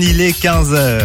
Il est 15h.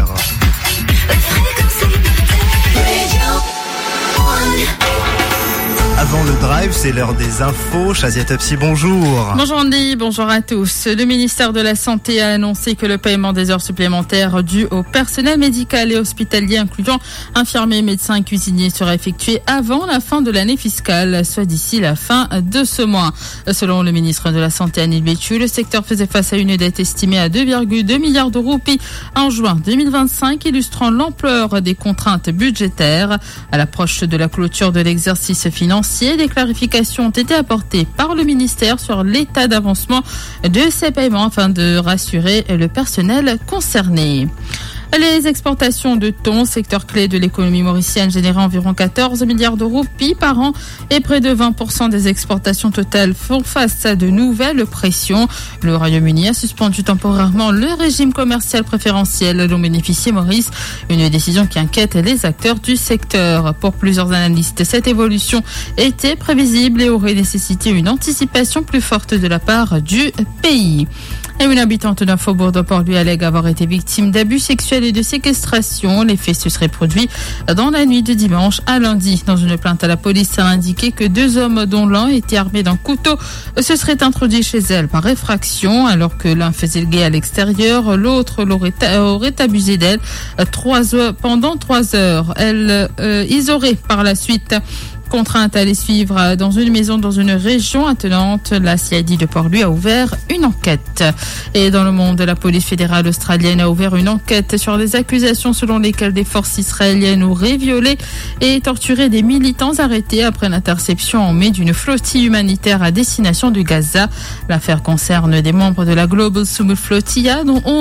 Avant le drive, c'est l'heure des infos. Shazia Topsi, bonjour. Bonjour Andy, bonjour à tous. Le ministère de la Santé a annoncé que le paiement des heures supplémentaires dues au personnel médical et hospitalier, incluant infirmiers, médecins et cuisiniers, sera effectué avant la fin de l'année fiscale, soit d'ici la fin de ce mois. Selon le ministre de la Santé, Anil Bechu, le secteur faisait face à une dette estimée à 2,2 milliards de roupies en juin 2025, illustrant l'ampleur des contraintes budgétaires. À l'approche de la clôture de l'exercice financier, des clarifications ont été apportées par le ministère sur l'état d'avancement de ces paiements afin de rassurer le personnel concerné. Les exportations de thon, secteur clé de l'économie mauricienne, générant environ 14 milliards de roupies par an et près de 20% des exportations totales font face à de nouvelles pressions. Le Royaume-Uni a suspendu temporairement le régime commercial préférentiel dont bénéficiait Maurice, une décision qui inquiète les acteurs du secteur. Pour plusieurs analystes, cette évolution était prévisible et aurait nécessité une anticipation plus forte de la part du pays. Et une habitante d'un faubourg de Port-Louis allègue avoir été victime d'abus sexuels et de séquestration. Les faits se seraient produits dans la nuit de dimanche à lundi. Dans une plainte à la police, elle a indiqué que 2 hommes, dont l'un était armé d'un couteau, se seraient introduits chez elle par effraction. Alors que l'un faisait le guet à l'extérieur, l'autre aurait abusé d'elle pendant 3 heures. Ils auraient par la suite contrainte à les suivre dans une maison dans une région attenante. La CID de Port-Louis a ouvert une enquête. Et dans le monde, la police fédérale australienne a ouvert une enquête sur les accusations selon lesquelles des forces israéliennes auraient violé et torturé des militants arrêtés après l'interception en mai d'une flottille humanitaire à destination du Gaza. L'affaire concerne des membres de la Global Summit Flotilla dont